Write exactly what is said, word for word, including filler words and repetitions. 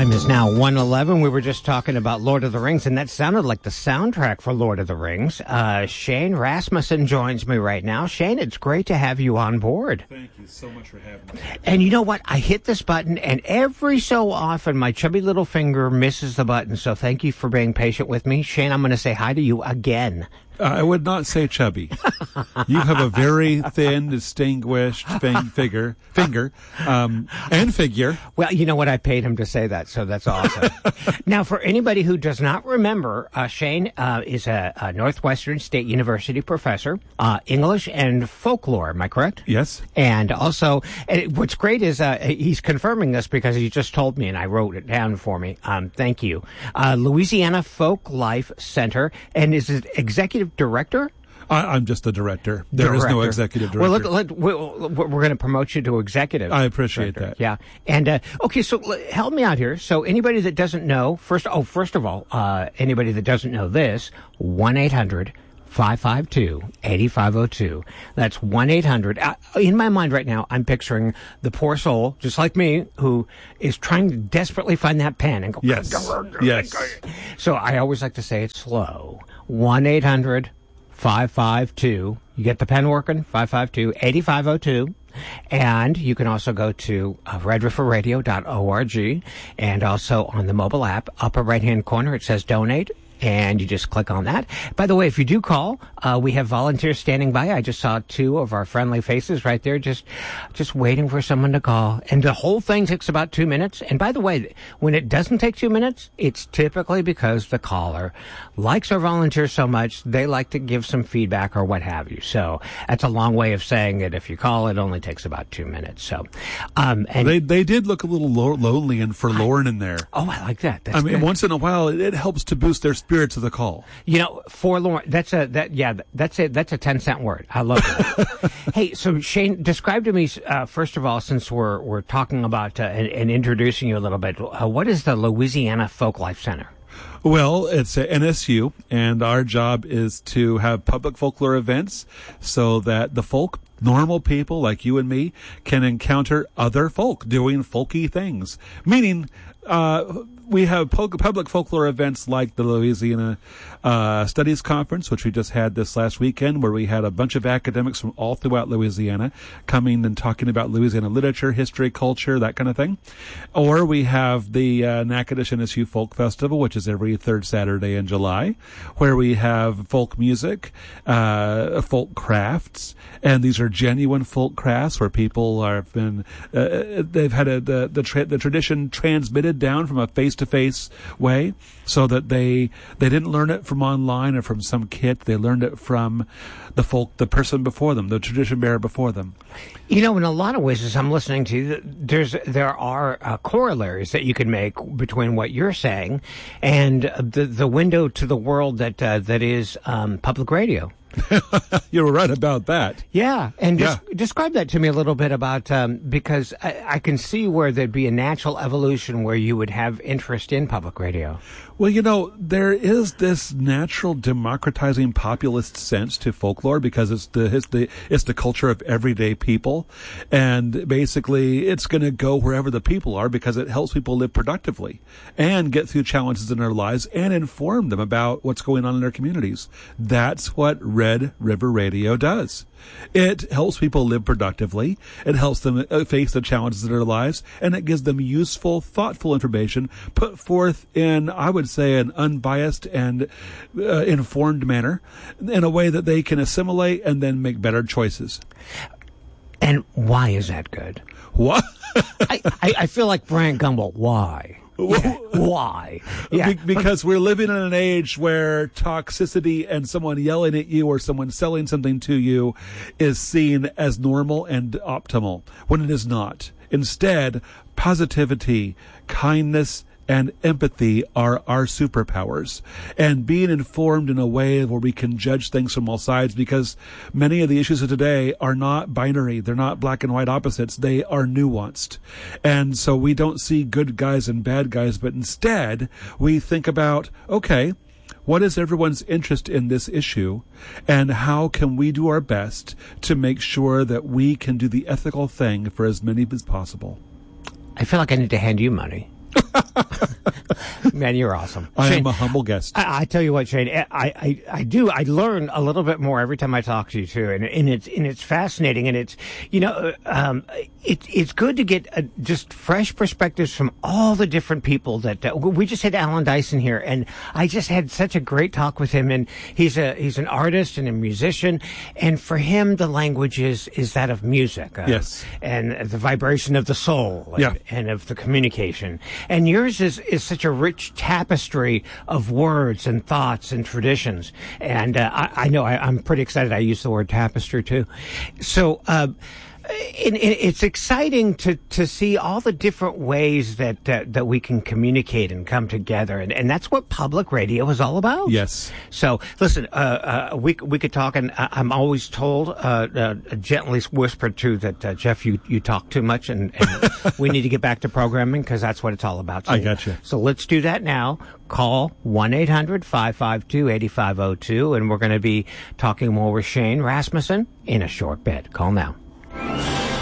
Time is now one eleven. We were just talking about Lord of the Rings, and that sounded like the soundtrack for Lord of the Rings. Uh, Shane Rasmussen joins me right now. Shane, it's great to have you on board. Thank you so much for having me. And you know what? I hit this button, and every so often my chubby little finger misses the button, so thank you for being patient with me. Shane, I'm going to say hi to you again. Uh, I would not say chubby. You have a very thin, distinguished fin- figure, finger, um, and figure. Well, you know what? I paid him to say that, so that's awesome. Now, for anybody who does not remember, uh, Shane uh, is a, a Northwestern State University professor, uh, English and folklore. Am I correct? Yes. And also, and what's great is uh, he's confirming this because he just told me, and I wrote it down for me. Um, thank you. Uh, Louisiana Folk Life Center, and is it executive director? I, I'm just the director. There director. is no executive director. Well, let, let, we're, we're going to promote you to executive. I appreciate director. that. Yeah. And, uh, okay, so l- help me out here. So anybody that doesn't know, first, oh, first of all, uh, anybody that doesn't know this, one eight hundred five five two eight five zero two. That's one eight hundred. Uh, in my mind right now, I'm picturing the poor soul, just like me, who is trying to desperately find that pen and go. Yes. Yes. So I always like to say it slow. one eight hundred five five two. You get the pen working? five five two eight five zero two. And you can also go to uh, red river radio dot org, and also on the mobile app, upper right-hand corner, it says donate. And you just click on that. By the way, if you do call, uh, we have volunteers standing by. I just saw two of our friendly faces right there, just, just waiting for someone to call. And the whole thing takes about two minutes. And by the way, when it doesn't take two minutes, it's typically because the caller likes our volunteers so much, they like to give some feedback or what have you. So that's a long way of saying that if you call, it only takes about two minutes. So, um, and they they did look a little lo- lonely and forlorn in there. Oh, I like that. That's I mean, good. once in a while, it, it helps to boost their spirits of the call. You know, forlorn. That's a that yeah. That's a that's a ten cent word. I love it. Hey, so Shane, describe to me uh, first of all, since we're we're talking about uh, and, and introducing you a little bit. Uh, what is the Louisiana Folk Life Center? Well, it's a N S U, and our job is to have public folklore events so that the folk, normal people like you and me, can encounter other folk doing folky things. Meaning, uh, we have public folklore events like the Louisiana uh, Studies Conference, which we just had this last weekend, where we had a bunch of academics from all throughout Louisiana coming and talking about Louisiana literature, history, culture, that kind of thing. Or we have the uh, Natchitoches N S U Folk Festival, which is every third Saturday in July, where we have folk music, uh, folk crafts, and these are genuine folk crafts where people are been uh, they've had a, the the, tra- the tradition transmitted down from a face-to-face way, so that they they didn't learn it from online or from some kit. They learned it from the folk, the person before them, the tradition bearer before them. You know, in a lot of ways, as I'm listening to you, there's there are uh, corollaries that you can make between what you're saying and the the window to the world that uh, that is um, public radio. You're right about that. Yeah, and yeah. Des- describe that to me a little bit about, um, because I, I can see where there'd be a natural evolution where you would have interest in public radio. Well, you know, there is this natural democratizing populist sense to folklore because it's the it's the it's the culture of everyday people, and basically it's going to go wherever the people are because it helps people live productively and get through challenges in their lives and inform them about what's going on in their communities. That's what Red River Radio does. It helps people live productively. It helps them face the challenges of their lives, and it gives them useful, thoughtful information put forth in, I would say, an unbiased and uh, informed manner in a way that they can assimilate and then make better choices. And why is that good? What? I, I, I feel like Brian Gumbel. Why? Yeah. Why? Yeah. Be- because we're living in an age where toxicity and someone yelling at you or someone selling something to you is seen as normal and optimal when it is not. Instead, positivity, kindness, and empathy are our superpowers. And being informed in a way where we can judge things from all sides, because many of the issues of today are not binary. They're not black and white opposites. They are nuanced. And so we don't see good guys and bad guys, but instead we think about, okay, what is everyone's interest in this issue, and how can we do our best to make sure that we can do the ethical thing for as many as possible? I feel like I need to hand you money. Man, you're awesome. I Shane, am a humble guest. I, I tell you what, Shane, I, I, I do. I learn a little bit more every time I talk to you too, and, and it's and it's fascinating, and it's you know, um, it, it's good to get a, just fresh perspectives from all the different people that uh, we just had Alan Dyson here, and I just had such a great talk with him, and he's a he's an artist and a musician, and for him the language is is that of music, uh, yes, and the vibration of the soul, and, yeah. and of the communication, and yours is is such a rich tapestry of words and thoughts and traditions, and uh, I, I know I, I'm pretty excited. I use the word tapestry too, so. Uh, It, it, it's exciting to, to see all the different ways that uh, that we can communicate and come together, and, and that's what public radio is all about. Yes. So listen, uh, uh, we we could talk, and I'm always told, uh, uh, gently whispered to that uh, Jeff, you you talk too much, and, and we need to get back to programming because that's what it's all about. So, I got you. So let's do that now. Call one eight hundred five five two eight five zero two, and we're going to be talking more with Shane Rasmussen in a short bit. Call now.